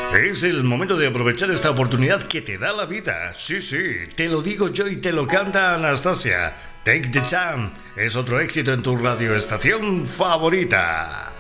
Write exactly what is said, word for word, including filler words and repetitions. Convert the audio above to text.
Es el momento de aprovechar esta oportunidad que te da la vida. Sí, sí, te lo digo yo y te lo canta Anastasia. Take the Chance es otro éxito en tu radioestación favorita.